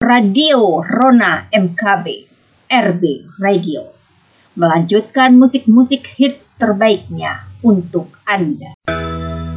Radio Rona MKB RB Radio melanjutkan musik-musik hits terbaiknya untuk Anda.